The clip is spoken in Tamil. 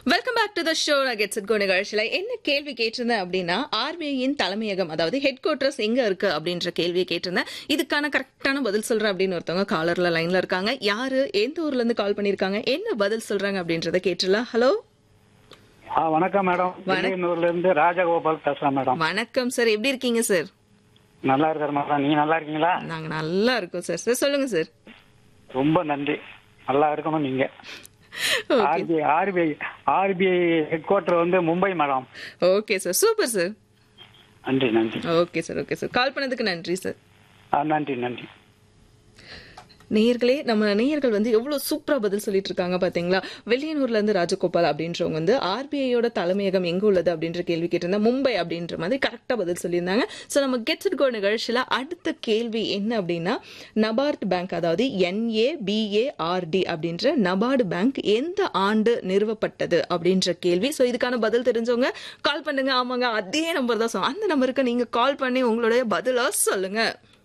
Welcome back to the show. Gets it go நிகழ்ச்சியில என்ன கேள்வி கேட்டிருந்தேன் அப்படின்னா, ஆர்பிஐயின் தலைமையகம் அதாவது ஹெட் குவார்டர்ஸ் எங்க இருக்கு அப்படின்ற கேள்வியை கேட்டிருந்தேன். இதுக்கான கரெக்டான பதில் சொல்றேன் அப்படின்னு ஒருத்தவங்க காலர்ல லைன்ல இருக்காங்க. யாரு எந்த ஊர்ல இருந்து கால் பண்ணிருக்காங்க, என்ன பதில் சொல்றாங்க அப்படின்றத கேட்டுலாம். ஹலோ, வணக்கம் மேடம். வெளியூர்ல இருந்து ராஜகோபால் பேசுறேன் மேடம். வணக்கம் சார், எப்படி இருக்கீங்க சார்? நல்லா இருக்காரு மேடம். நீங்க நல்லா இருக்கீங்களா? நாங்க நல்லா இருக்கோம் சார். சார் சொல்லுங்க சார். ரொம்ப நன்றி. நல்லா இருக்கணும் நீங்க. ஆர்பிஐ ஹெட் குவார்டர் வந்து Mumbai madam. Okay sir, super sir. நன்றி நன்றி. Okay sir, okay sir. கால் பண்ணதுக்கு நன்றி சார். நன்றி நன்றி. நேயர்களே, நம்ம நேயர்கள் வந்து எவ்வளவு சூப்பரா பதில் சொல்லிட்டு இருக்காங்க பாத்தீங்களா. வெளியனூர்ல இருந்து ராஜகோபால் அப்படின்றவங்க வந்து ஆர்பிஐயோட தலைமையகம் எங்க உள்ளது அப்படின்ற கேள்வி கேட்டிருந்தா மும்பை அப்படின்ற மாதிரி கரெக்டா பதில் சொல்லியிருந்தாங்க. சோ நம்ம கெட்ஸ் இட் கோ நிகழ்ச்சியில அடுத்த கேள்வி என்ன அப்படின்னா, நபார்ட் பேங்க் அதாவது NABARD அப்படின்ற நபார்டு பேங்க் எந்த ஆண்டு நிறுவப்பட்டது அப்படின்ற கேள்வி. சோ இதுக்கான பதில் தெரிஞ்சவங்க கால் பண்ணுங்க. ஆமாங்க, அதே நம்பர் தான். அந்த நம்பருக்கு நீங்க கால் பண்ணி உங்களுடைய பதிலா சொல்லுங்க.